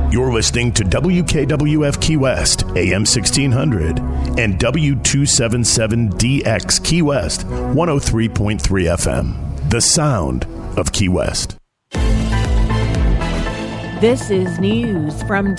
You're listening to WKWF Key West, AM 1600, and W277DX Key West, 103.3 FM. The sound of Key West. This is news from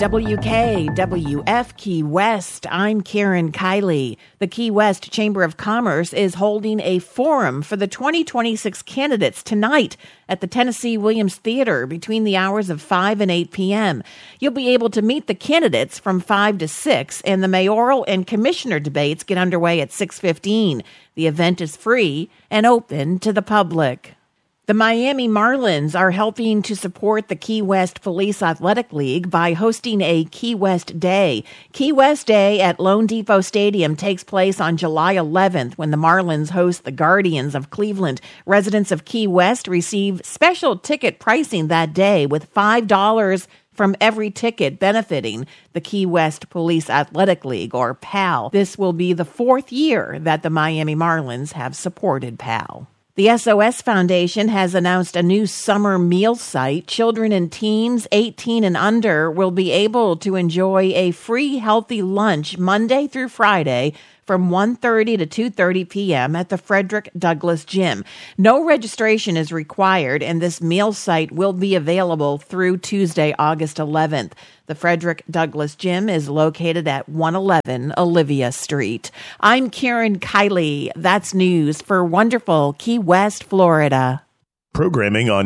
WKWF Key West. I'm Karen Kiley. The Key West Chamber of Commerce is holding a forum for the 2026 candidates tonight at the Tennessee Williams Theater between the hours of 5 and 8 p.m. You'll be able to meet the candidates from 5 to 6, and the mayoral and commissioner debates get underway at 6:15. The event is free and open to the public. The Miami Marlins are helping to support the Key West Police Athletic League by hosting a Key West Day. Key West Day at Lone Depot Stadium takes place on July 11th when the Marlins host the Guardians of Cleveland. Residents of Key West receive special ticket pricing that day with $5 from every ticket benefiting the Key West Police Athletic League, or PAL. This will be the fourth year that the Miami Marlins have supported PAL. The SOS Foundation has announced a new summer meal site. Children and teens 18 and under will be able to enjoy a free healthy lunch Monday through Friday from 1:30 to 2:30 p.m. at the Frederick Douglass Gym. No registration is required, and this meal site will be available through Tuesday, August 11th. The Frederick Douglass Gym is located at 111 Olivia Street. I'm Karen Kiley. That's news for wonderful Key West, Florida. Programming on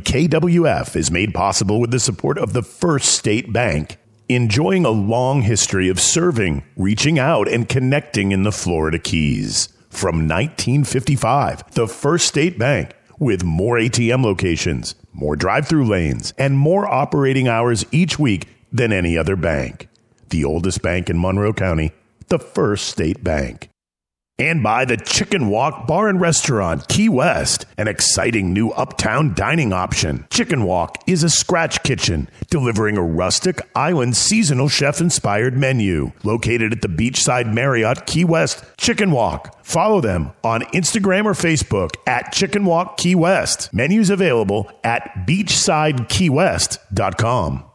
WKWF is made possible with the support of the First State Bank, enjoying a long history of serving, reaching out, and connecting in the Florida Keys. From 1955, the First State Bank, with more ATM locations, more drive-through lanes, and more operating hours each week than any other bank. The oldest bank in Monroe County, the First State Bank. And by the Chicken Walk Bar and Restaurant, Key West, an exciting new uptown dining option. Chicken Walk is a scratch kitchen, delivering a rustic island seasonal chef-inspired menu. Located at the Beachside Marriott, Key West, Chicken Walk. Follow them on Instagram or Facebook at Chicken Walk Key West. Menus available at beachsidekeywest.com.